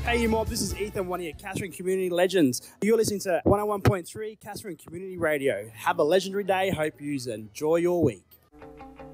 Hey, you mob, this is Ethan, one of your Katherine Community Legends. You're listening to 101.3 Katherine Community Radio. Have a legendary day. Hope you enjoy your week.